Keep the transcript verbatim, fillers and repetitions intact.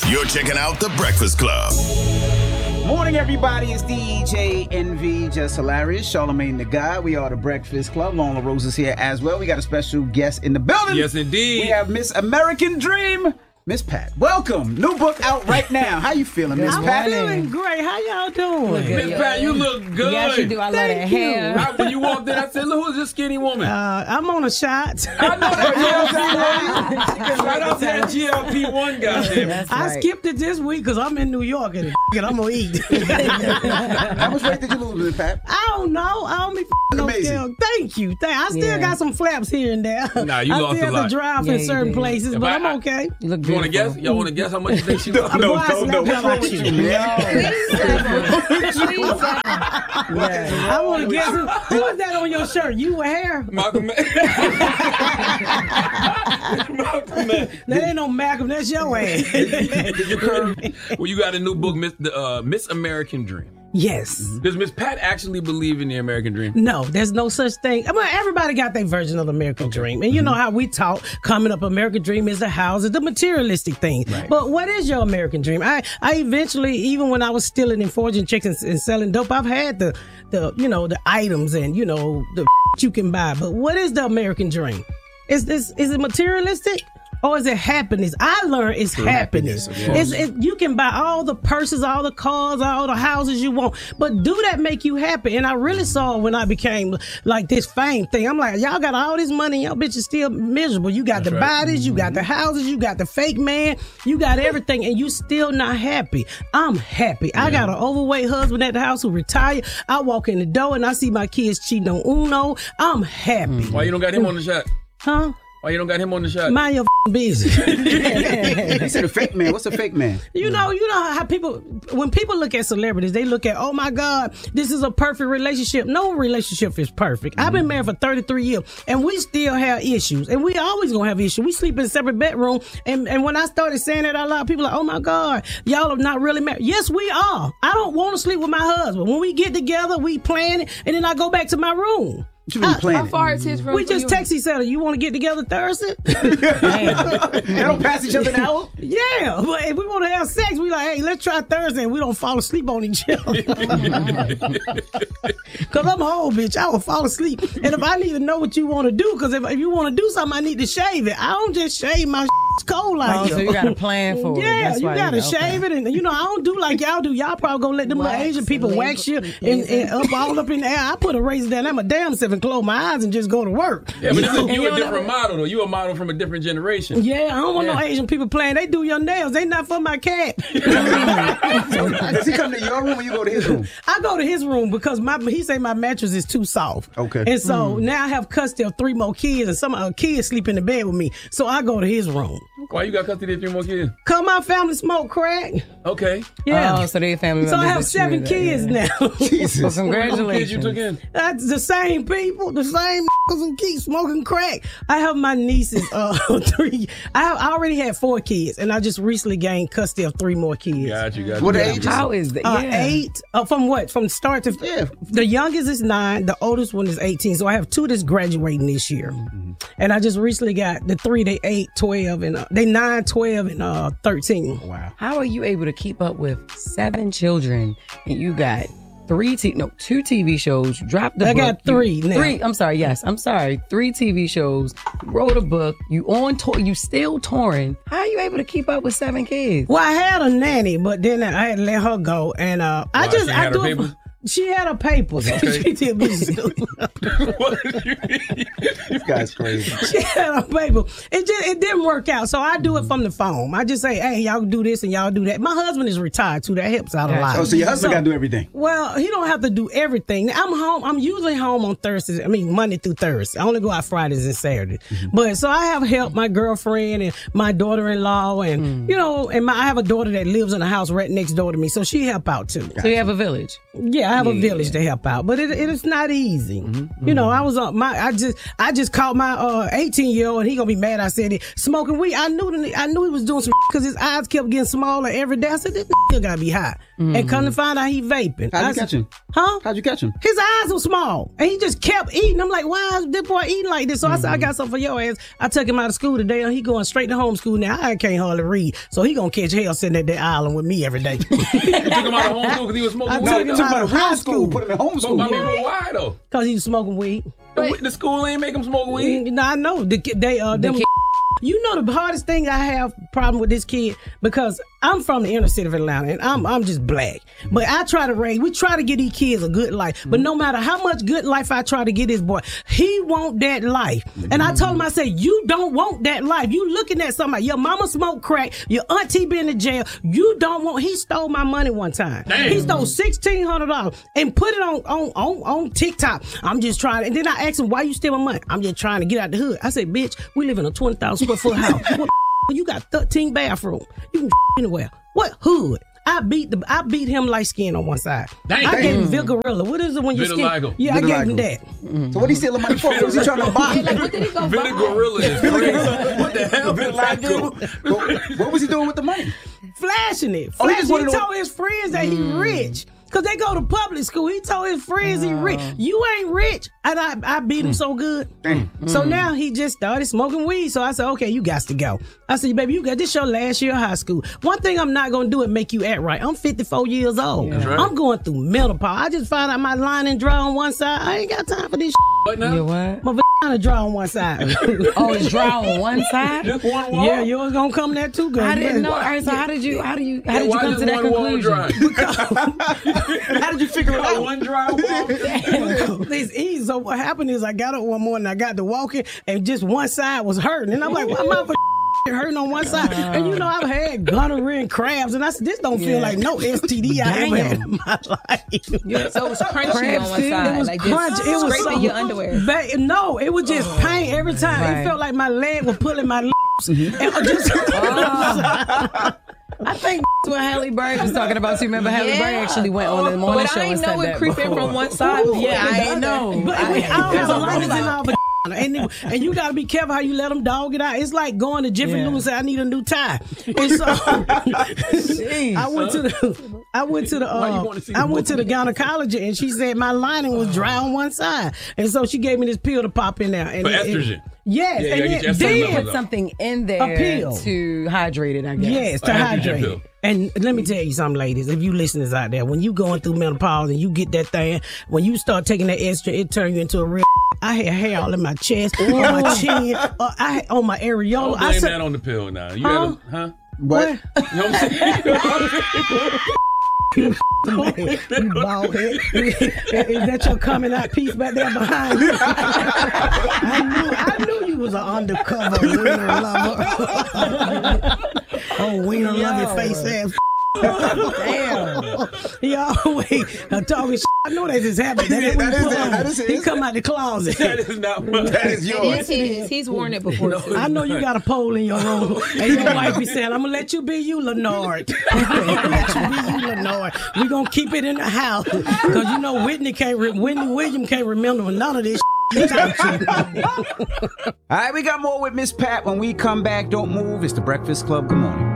You're checking out The Breakfast Club. Morning, everybody. It's D J N V, Just Hilarious, Charlamagne the God. We are The Breakfast Club. Lola Rose is here as well. We got a special guest in the building. Yes, indeed. We have Miss American Dream, Miss Pat. Welcome. New book out right now. How you feeling, Miss Pat? I'm feeling great. How y'all doing? Miss Pat, you look good. Yes, you do. I love Thank that you. hair. I, when you walked in, I said, look, who's this skinny woman? Uh, I'm on a shot. I know that. Shout out to that G L P one guy there. I right. skipped it this week because I'm in New York and, and I'm going to eat. How much weight did you lose, Miss Pat? I don't know. I don't be no scale. Thank you. Thank, I still yeah. got some flaps here and there. Nah, you I lost still a lot. have to drive yeah, in certain did. places, if but I, I'm okay. You look You want to guess? Y'all want to guess how much you think she lost? No, no, no. What's wrong with you, man? Yeah. I want to guess who, who is that on your shirt? You with hair? Malcolm. Malcolm. That ain't no Malcolm. That's your ass. Did you curve? Well, you got a new book, Miss uh, Miss American Dream. Yes. Does Miss Pat actually believe in the American dream? No, there's no such thing. I mean, everybody got their version of the American okay. dream. And you mm-hmm. know how we talk, coming up, American dream is the houses, the materialistic thing. Right. But what is your American dream? I, I eventually, even when I was stealing and forging chicks and, and selling dope, I've had the, the, you know, the items and, you know, the you can buy. But what is the American dream? Is this, is it materialistic? Or is it happiness? I learned it's True happiness. happiness it's, it, you can buy all the purses, all the cars, all the houses you want, but do that make you happy? And I really saw when I became like this fame thing. I'm like, y'all got all this money, y'all bitches still miserable. You got That's the right. bodies, you got the houses, you got the fake man, you got everything, and you still not happy. I'm happy. Yeah. I got an overweight husband at the house who retired. I walk in the door and I see my kids cheating on Uno. I'm happy. Why you don't got him on the shot? Huh? Why you don't got him on the shot? Mind your business. He said a fake man. What's a fake man? You know, you know how people, when people look at celebrities, they look at, oh my God, this is a perfect relationship. No relationship is perfect. Mm-hmm. I've been married for thirty-three years and we still have issues. And we always gonna have issues. We sleep in a separate bedroom. And, and when I started saying that out loud, people are like, oh my God, y'all are not really married. Yes, we are. I don't want to sleep with my husband. When we get together, we plan it, and then I go back to my room. I, How far is his room? We just text each other. You want to get together Thursday? They don't pass each other now? Yeah, but if we want to have sex, we like, hey, let's try Thursday, and we don't fall asleep on each other. Because I'm an old bitch. I will fall asleep. And if I need to know what you want to do, because if, if you want to do something, I need to shave it. I don't just shave my cold like oh, you. So you got a plan for yeah, it. Yeah, you got to okay. shave it. And, you know, I don't do like y'all do. Y'all probably going to let them little Asian people label, wax you and, and up all up in the air. I put a razor down. I'm a damn self and close my eyes and just go to work. Yeah, but you, you a different model, though. You a model from a different generation. Yeah, I don't want yeah. no Asian people playing. They do your nails. They not for my cat. Does he come to your room or you go to his room? I go to his room because my he say my mattress is too soft. Okay. And so mm. now I have custody of three more kids, and some uh, kids sleep in the bed with me. So I go to his room. Why you got custody of three more kids? Cause my family smoke crack. Okay. Yeah. Oh, so they family So I members have seven kids yeah. now. Jesus. Well, congratulations. Kids you took in? That's the same people, the same who keep smoking crack. I have my nieces, uh, three. I, have, I already had four kids, and I just recently gained custody of three more kids. Got you, got you. What got age? How is that? Uh, yeah. Eight. Uh, from what? From start to yeah. The youngest is nine. The oldest one is eighteen. So I have two that's graduating this year, mm-hmm. and I just recently got the three. They eight, twelve, and uh, they nine, twelve, and uh, thirteen. Wow. How are you able to keep up with seven children and you got three, t- no, two T V shows, dropped the I book. got three you, now. Three, I'm sorry, yes, I'm sorry. Three T V shows, wrote a book, you on tour, you still touring. How are you able to keep up with seven kids? Well, I had a nanny, but then I had to let her go. And uh, I Why, just, she I had her do it. papers? She had her papers. Okay. She did me What did you mean? This guy's crazy. She had her paper. It just it didn't work out. So I do it from the phone. I just say, hey, y'all do this and y'all do that. My husband is retired too. That helps out a lot. Oh, so your husband So- got to do everything. Well, he don't have to do everything. I'm home. I'm usually home on Thursdays. I mean, Monday through Thursday. I only go out Fridays and Saturdays. Mm-hmm. But so I have help my girlfriend and my daughter-in-law, and mm. you know, and my, I have a daughter that lives in a house right next door to me, so she help out too. So you have a village. Yeah, I I have Yeah. a village to help out, but it, it is not easy. Mm-hmm. You know, I was on my, I just, I just caught my uh eighteen year old, and he gonna be mad. I said it smoking weed. I knew, the, I knew he was doing some because his eyes kept getting smaller every day. I said this nigga gotta be high, and come to find out he vaping. How'd I you said, catch him? Huh? How'd you catch him? His eyes were small, and he just kept eating. I'm like, why is this boy eating like this? So I said, I got something for your ass. I took him out of school today, and he going straight to homeschool now. I can't hardly read, so he gonna catch hell sitting at that island with me every day. You took him out of homeschool because he was smoking I weed. took him Took him out out of of high high school, school put him in I mean, homeschool. but why though? because he was smoking weed. The, the school ain't make him smoke weed. No, I know. The, ki- they, uh, them, kid- you know the hardest thing I have problem with this kid because I'm from the inner city of Atlanta and I'm I'm just black. But I try to raise, we try to give these kids a good life. But no matter how much good life I try to give this boy, he want that life. And I told him, I said, you don't want that life. You looking at somebody, your mama smoked crack, your auntie been in jail. You don't want, he stole my money one time. Damn. He stole sixteen hundred dollars and put it on, on, on, on TikTok. I'm just trying, and then I asked him, why you steal my money? I'm just trying to get out the hood. I said, bitch, we live in a twenty thousand square foot house. What the you got thirteen bathrooms. You can anywhere. What hood? I beat the I beat him light skin on one side. Dang. I gave him Vigorilla. What is it when you skin? Vitiligo. Yeah, I gave him Vitiligo. that. So what he stealing money for? What was he trying to buy? What did he go Vinny buy? Gorilla is crazy. What the hell? Vitiligo. What, what was he doing with the money? Flashing it. Oh, he Flashing. just he wanted to- told his friends that he rich. Cause they go to public school. He told his friends he rich. You ain't rich. And I, I beat him so good. So now he just started smoking weed. So I said, okay, you got to go. I said, baby, you got this your last year of high school. One thing I'm not gonna do is make you act right. I'm fifty-four years old. That's right. I'm going through menopause. I just found out my lining dry on one side. I ain't got time for this. What now? You what? My vagina dry on one side. Oh, it's dry on one side? Just one wall? Yeah, yours gonna come there too, girl. I didn't Yeah. know. All right, so how did you, how do you, how Yeah, did you why come just to that one wall conclusion? dry? How did you figure it out? One dry wall? It's easy. So what happened is I got up one morning, I got to walking, and just one side was hurting. And I'm like, why my hurting on one side? And you know, I've had gonorrhea and crabs, and I said, this don't feel like no S T D I ever had in my life. So it was crunchy Crab on one feet, side. It was like crunch. Just It was scraping so, your underwear. Ba- no, it was just pain every time. Right. It felt like my leg was pulling my lips. And I just, I think that's what Halle Berry was talking about. So you remember Halle Yeah. Berry actually went on the morning But show I and didn't said know it that creeping before. from one side. Ooh, yeah, I the didn't other- know. But I, we, I don't have a There's license in robot. our vagina. And, it- and you got to be careful how you let them dog it out. It's like going to Jiffy Yeah. Lube and say, I need a new tie. And so I went to the I went to the Why you uh, wanna see I the went to the gynecologist and she said my lining was dry on one side. And so she gave me this pill to pop in there. And For it- it- estrogen. Yes. Yeah, you and gotta get your then, estrogen then levels Put something in there A pill. to hydrate it, I guess. yes, to An estrogen hydrate. pill. And let me tell you something, ladies. If you listeners out there, when you going through menopause and you get that thing, when you start taking that extra, it turns you into a real. I had hair all in my chest, on my chin, uh, I had, on my areola. Don't I blame said, that on the pill now. You Huh? gotta, huh? What? You know what I'm saying? you bald head. Is that your coming out piece back there behind you? I knew, I knew you was an undercover wiener lover. Oh, wiener love your face ass. Damn. He always uh, talking shit. I know that's his habit. That is, That is it. That is He his. come out the closet. That is not my. That is It yours. is his. He's worn it before. too. I know you got a pole in your room, and your wife be saying, "I'm gonna let you be you, Lenard. I'm gonna let you be you, Lenard. We gonna keep it in the house because you know Whitney can't. Re- Whitney Williams can't remember none of this." Shit. All right, we got more with Miss Pat when we come back. Don't move. It's the Breakfast Club. Good morning.